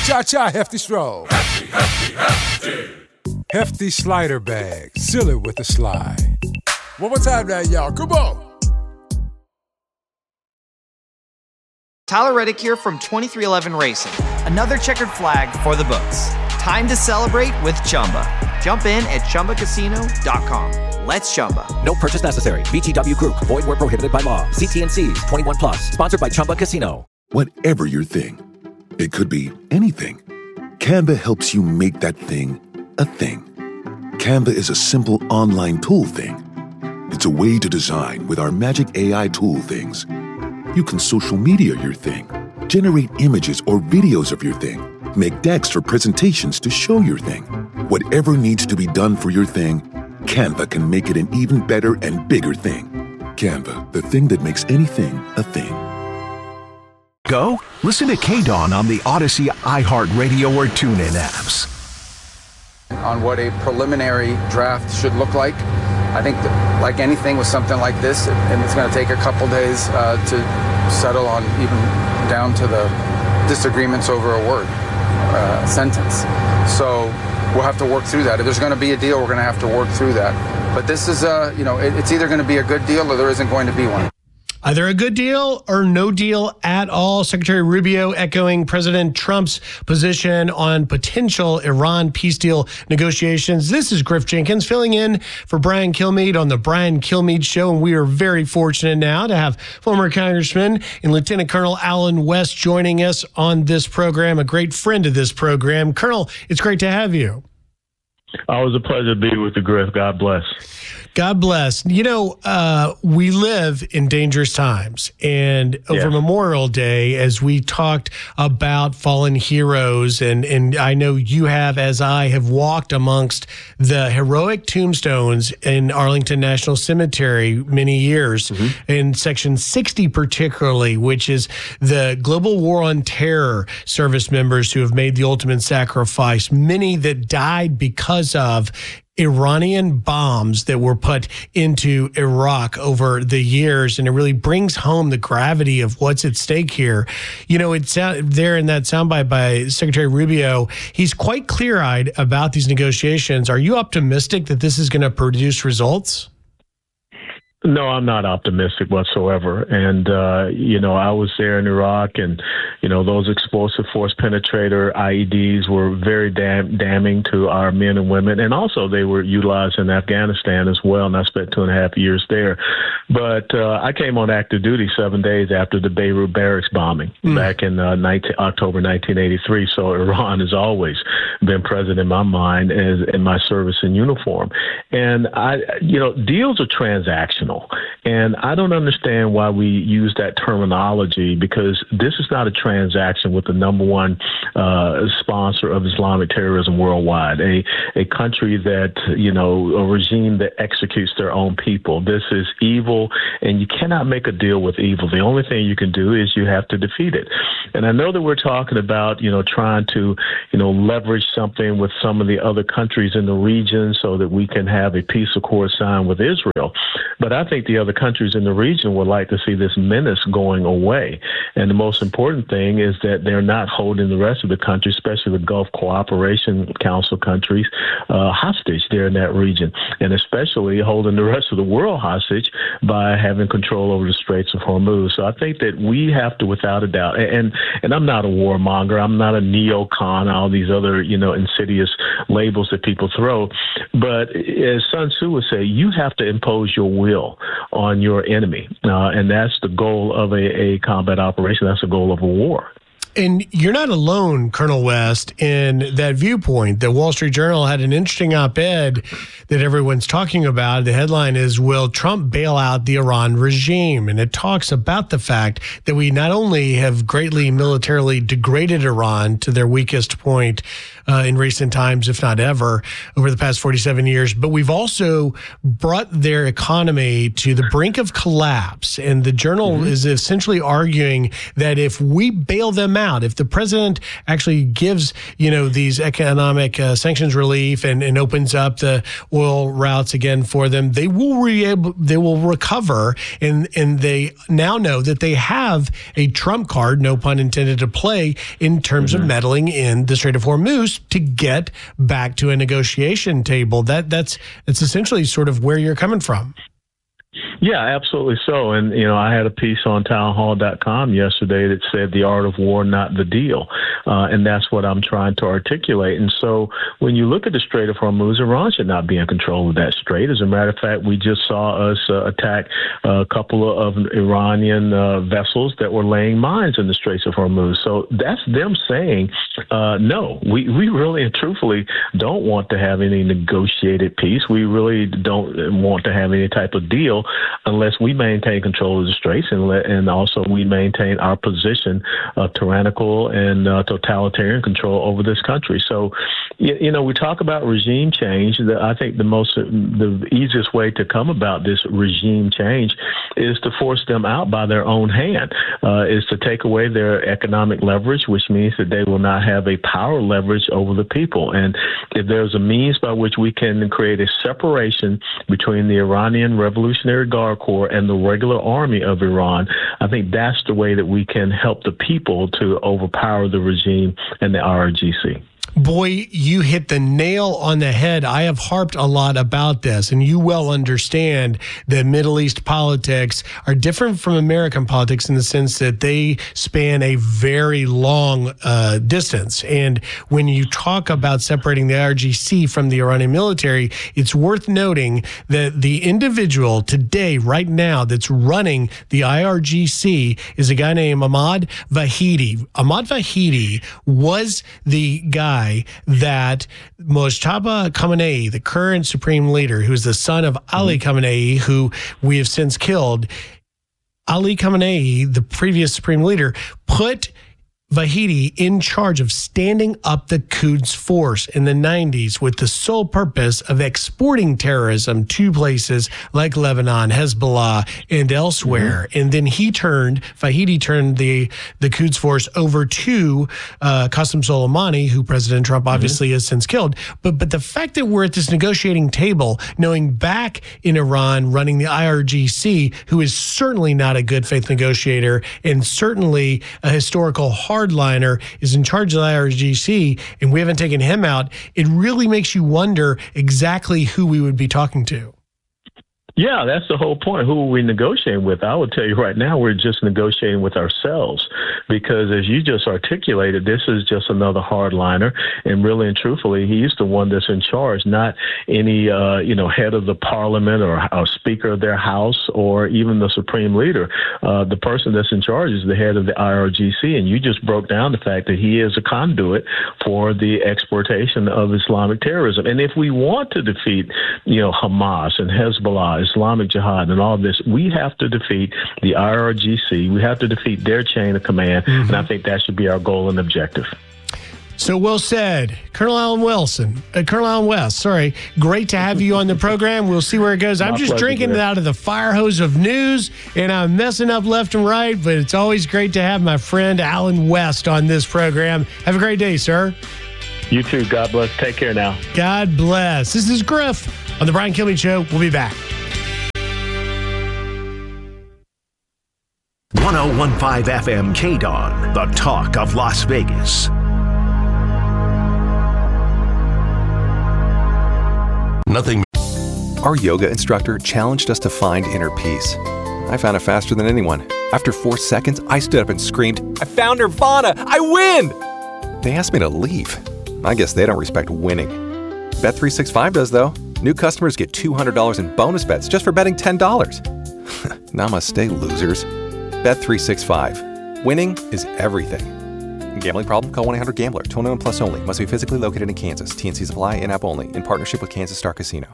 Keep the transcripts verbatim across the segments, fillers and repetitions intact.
Cha-cha, Hefty Stroll. Hefty, hefty, hefty. Hefty slider bag. Seal it with a slide. One more time now, y'all. Come on. Tyler Reddick here from twenty-three eleven Racing. Another checkered flag for the books. Time to celebrate with Chumba. Jump in at Chumba Casino dot com. Let's Chumba. No purchase necessary. V G W Group. Void where prohibited by law. See T and C's. twenty-one plus. Sponsored by Chumba Casino. Whatever your thing, it could be anything. Canva helps you make that thing a thing. Canva is a simple online tool thing. It's a way to design with our magic A I tool things. You can social media your thing, generate images or videos of your thing, make decks for presentations to show your thing. Whatever needs to be done for your thing, Canva can make it an even better and bigger thing. Canva, the thing that makes anything a thing. Go? Listen to K-Dawn on the Odyssey, iHeartRadio, or TuneIn apps. On what a preliminary draft should look like. I think that, like anything with something like this, and it's going to take a couple days uh, to settle on, even down to the disagreements over a word, uh, sentence. So we'll have to work through that. If there's going to be a deal, we're going to have to work through that. But this is, uh, you know, it, it's either going to be a good deal or there isn't going to be one. Either a good deal or no deal at all. Secretary Rubio echoing President Trump's position on potential Iran peace deal negotiations. This is Griff Jenkins filling in for Brian Kilmeade on the Brian Kilmeade Show, and we are very fortunate now to have former Congressman and Lieutenant Colonel Allen West joining us on this program, a great friend of this program. Colonel, it's great to have you. Always a pleasure to be with you, Griff. God bless. God bless. You know, uh, we live in dangerous times. And over yeah. Memorial Day, as we talked about fallen heroes, and, and I know you have, as I have walked amongst the heroic tombstones in Arlington National Cemetery many years, mm-hmm. in Section sixty particularly, which is the Global War on Terror service members who have made the ultimate sacrifice, many that died because of Iranian bombs that were put into Iraq over the years, and it really brings home the gravity of what's at stake here. You know, it's there in that soundbite by Secretary Rubio. He's quite clear-eyed about these negotiations. Are you optimistic that this is going to produce results? No, I'm not optimistic whatsoever. And, uh, you know, I was there in Iraq, and, you know, those explosive force penetrator I E Ds were very dam- damning to our men and women. And also they were utilized in Afghanistan as well. And I spent two and a half years there. But uh, I came on active duty seven days after the Beirut barracks bombing mm. back in uh, nineteen, October nineteen eighty-three. So Iran has always been present in my mind as in my service in uniform. And, I, you know, deals are transactional. And I don't understand why we use that terminology, because this is not a transaction with the number one uh, sponsor of Islamic terrorism worldwide, a, a country that, you know, a regime that executes their own people. This is evil, and you cannot make a deal with evil. The only thing you can do is you have to defeat it. And I know that we're talking about, you know, trying to, you know, leverage something with some of the other countries in the region so that we can have a peace accord signed with Israel. But I think the other countries in the region would like to see this menace going away. And the most important thing is that they're not holding the rest of the country, especially the Gulf Cooperation Council countries, uh, hostage there in that region, and especially holding the rest of the world hostage by having control over the Straits of Hormuz. So I think that we have to, without a doubt, and and I'm not a warmonger, I'm not a neocon, all these other, you know, insidious labels that people throw, but as Sun Tzu would say, you have to impose your will on your enemy. Uh, and that's the goal of a, a combat operation. That's the goal of a war. And you're not alone, Colonel West, in that viewpoint. The Wall Street Journal had an interesting op-ed that everyone's talking about. The headline is, will Trump bail out the Iran regime? And it talks about the fact that we not only have greatly militarily degraded Iran to their weakest point uh, in recent times, if not ever, over the past forty-seven years, but we've also brought their economy to the brink of collapse. And the Journal mm-hmm. is essentially arguing that if we bail them out, out. If the president actually gives, you know, these economic uh, sanctions relief and, and opens up the oil routes again for them, they will re- able, they will recover, and and they now know that they have a trump card, no pun intended, to play in terms mm-hmm. of meddling in the Strait of Hormuz to get back to a negotiation table. That that's that's essentially sort of where you're coming from. Yeah, absolutely so. And, you know, I had a piece on townhall dot com yesterday that said the art of war, not the deal. Uh, and that's what I'm trying to articulate. And so when you look at the Strait of Hormuz, Iran should not be in control of that strait. As a matter of fact, we just saw us uh, attack a couple of Iranian uh, vessels that were laying mines in the Straits of Hormuz. So that's them saying, uh, no, we, we really and truthfully don't want to have any negotiated peace. We really don't want to have any type of deal unless we maintain control of the straits and let, and also we maintain our position of tyrannical and uh, totalitarian control over this country. So, you, you know, we talk about regime change. The, I think the most, the easiest way to come about this regime change is to force them out by their own hand, uh, is to take away their economic leverage, which means that they will not have a power leverage over the people. And if there's a means by which we can create a separation between the Iranian Revolutionary Guard Corps and the regular army of Iran, I think that's the way that we can help the people to overpower the regime and the I R G C. Boy, you hit the nail on the head. I have harped a lot about this, and you well understand that Middle East politics are different from American politics in the sense that they span a very long uh, distance. And when you talk about separating the I R G C from the Iranian military, it's worth noting that the individual today, right now, that's running the I R G C is a guy named Ahmad Vahidi. Ahmad Vahidi was the guy that Mojtaba Khamenei, the current supreme leader, who's the son of Ali Khamenei, who we have since killed, Ali Khamenei, the previous supreme leader, put Vahidi in charge of standing up the Quds Force in the nineties with the sole purpose of exporting terrorism to places like Lebanon, Hezbollah, and elsewhere. Mm-hmm. And then he turned, Vahidi turned the, the Quds Force over to uh, Qasem Soleimani, who President Trump obviously mm-hmm. has since killed. But, but the fact that we're at this negotiating table, knowing back in Iran running the I R G C, who is certainly not a good faith negotiator and certainly a historical hard hardliner, is in charge of the I R G C, and we haven't taken him out, it really makes you wonder exactly who we would be talking to. Yeah, that's the whole point. Who are we negotiating with? I would tell you right now, we're just negotiating with ourselves because, as you just articulated, this is just another hardliner. And really and truthfully, he's the one that's in charge, not any, uh, you know, head of the parliament or, or speaker of their house or even the supreme leader. Uh, the person that's in charge is the head of the I R G C. And you just broke down the fact that he is a conduit for the exportation of Islamic terrorism. And if we want to defeat, you know, Hamas and Hezbollah, Islamic Jihad and all this, we have to defeat the I R G C. We have to defeat their chain of command. Mm-hmm. And I think that should be our goal and objective. So well said. Colonel Alan Wilson, uh, Colonel Allen West, sorry. Great to have you on the program. We'll see where it goes. I'm My just pleasure, drinking it out of the fire hose of news, and I'm messing up left and right, but it's always great to have my friend Allen West on this program. Have a great day, sir. You too. God bless. Take care now. God bless. This is Griff on The Brian Kilmeade Show. We'll be back. one oh one point five F M K D O N, the talk of Las Vegas. Nothing. Our yoga instructor challenged us to find inner peace. I found it faster than anyone. After four seconds, I stood up and screamed, "I found Nirvana! I win!" They asked me to leave. I guess they don't respect winning. Bet three sixty-five does, though. New customers get two hundred dollars in bonus bets just for betting ten dollars. Namaste, losers. Bet three sixty-five. Winning is everything. Gambling problem? Call one eight hundred gambler. twenty-one plus only. Must be physically located in Kansas. T N Cs apply. In-app only. In partnership with Kansas Star Casino.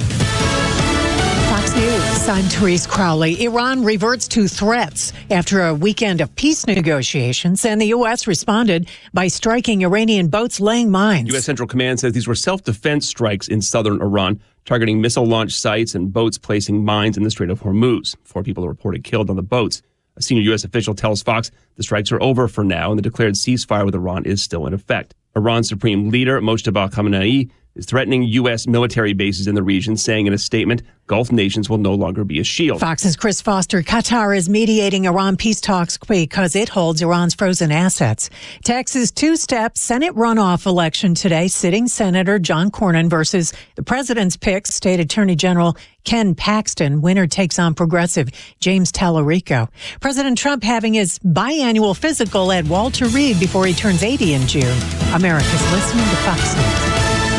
Fox News. I'm Therese Crowley. Iran reverts to threats after a weekend of peace negotiations, and the U S responded by striking Iranian boats laying mines. U S Central Command says these were self-defense strikes in southern Iran, targeting missile launch sites and boats placing mines in the Strait of Hormuz. Four people are reported killed on the boats. A senior U S official tells Fox the strikes are over for now and the declared ceasefire with Iran is still in effect. Iran's supreme leader, Mojtaba Khamenei, is threatening U S military bases in the region, saying in a statement, Gulf nations will no longer be a shield. Fox's Chris Foster. Qatar is mediating Iran peace talks because it holds Iran's frozen assets. Texas two-step Senate runoff election today. Sitting Senator John Cornyn versus the president's pick, State Attorney General Ken Paxton. Winner takes on progressive James Tallarico. President Trump having his biannual physical at Walter Reed before he turns eighty in June. America's listening to Fox News.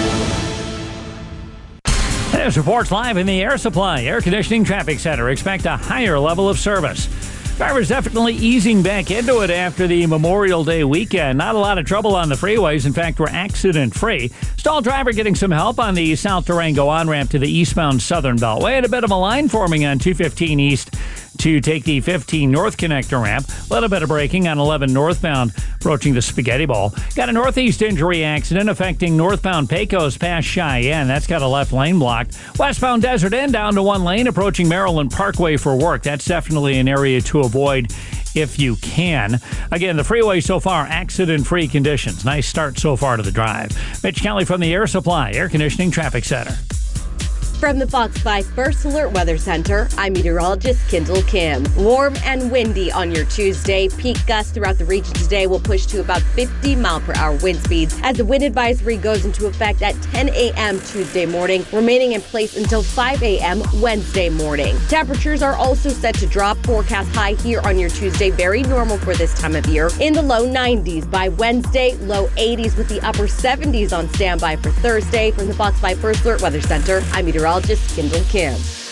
There's reports live in the Air Supply Air Conditioning Traffic Center. Expect a higher level of service. Drivers definitely easing back into it after the Memorial Day weekend. Not a lot of trouble on the freeways. In fact, we're accident-free. Stall driver getting some help on the South Durango on-ramp to the eastbound Southern Beltway. And a bit of a line forming on two fifteen East to take the fifteen North connector ramp. A little bit of braking on eleven northbound approaching the Spaghetti Bowl. Got a northeast injury accident affecting northbound Pecos past Cheyenne. That's got a left lane blocked. Westbound Desert Inn down to one lane approaching Maryland Parkway for work. That's definitely an area to avoid if you can. Again, the freeway so far, accident-free conditions. Nice start so far to the drive. Mitch Kelly from the Air Supply Air Conditioning Traffic Center. From the Fox five First Alert Weather Center, I'm meteorologist Kendall Kim. Warm and windy on your Tuesday. Peak gusts throughout the region today will push to about fifty mile per hour wind speeds as the wind advisory goes into effect at ten a.m. Tuesday morning, remaining in place until five a.m. Wednesday morning. Temperatures are also set to drop. Forecast high here on your Tuesday, very normal for this time of year. In the low nineties by Wednesday, low eighties with the upper seventies on standby for Thursday. From the Fox five First Alert Weather Center, I'm meteorologist Kendall Kim.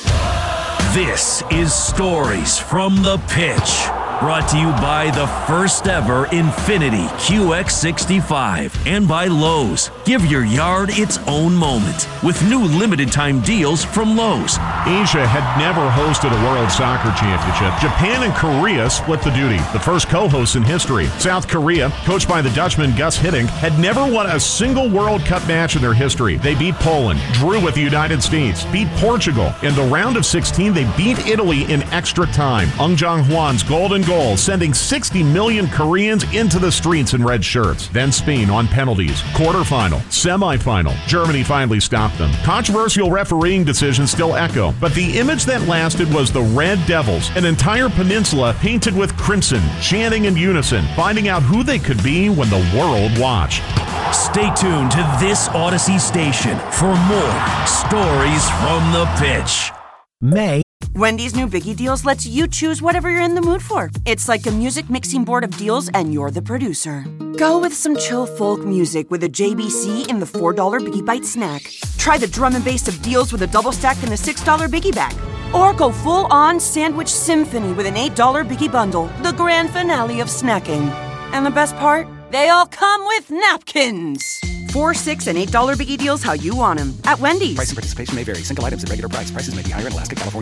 This is Stories from the Pitch, brought to you by the first ever Infiniti Q X sixty-five and by Lowe's. Give your yard its own moment with new limited time deals from Lowe's. Asia had never hosted a World Soccer Championship. Japan and Korea split the duty, the first co-hosts in history. South Korea, coached by the Dutchman Gus Hiddink, had never won a single World Cup match in their history. They beat Poland, drew with the United States, beat Portugal. In the round of sixteen, they beat Italy in extra time. Ung Jong-hwan's golden goal, sending sixty million Koreans into the streets in red shirts. Then Spain on penalties. Quarterfinal, semifinal. Germany finally stopped them. Controversial refereeing decisions still echo, but the image that lasted was the Red Devils, an entire peninsula painted with crimson, chanting in unison, finding out who they could be when the world watched. Stay tuned to this Odyssey station for more Stories from the Pitch. May. Wendy's new Biggie Deals lets you choose whatever you're in the mood for. It's like a music mixing board of deals, and you're the producer. Go with some chill folk music with a J B C in the four dollar Biggie Bite snack. Try the drum and bass of deals with a double stack in the six dollar Biggie Bag. Or go full-on sandwich symphony with an eight dollar Biggie Bundle, the grand finale of snacking. And the best part? They all come with napkins. Four, six, and eight dollar Biggie Deals how you want them at Wendy's. Price and participation may vary. Single items at regular price. Prices may be higher in Alaska, California,